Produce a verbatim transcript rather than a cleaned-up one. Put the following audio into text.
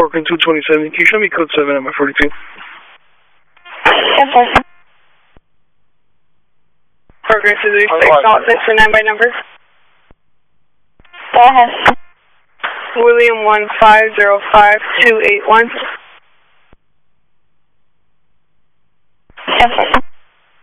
Brooklyn two twenty-seven. Can you show me code seven at my forty-two? ten four. Progressive six out six for nine by number. Go ahead. William one five zero five two eight one. ten four.